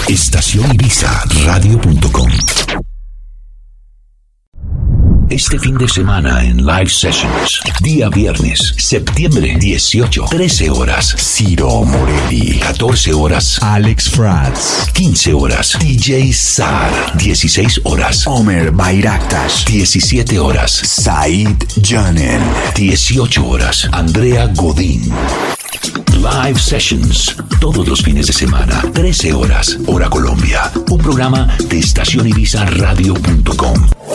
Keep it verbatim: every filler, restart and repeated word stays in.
Estación Ibiza Radio punto com. Este fin de semana en Live Sessions, día viernes, septiembre dieciocho, trece horas, Ciro Morelli, catorce horas, Alex Franz, quince horas, D J Sar, dieciséis horas, Omer Bayraktas, diecisiete horas, Said Janen, dieciocho horas, Andrea Godín. Live Sessions, todos los fines de semana, trece horas, hora Colombia, un programa de Estación Ibiza Radio punto com.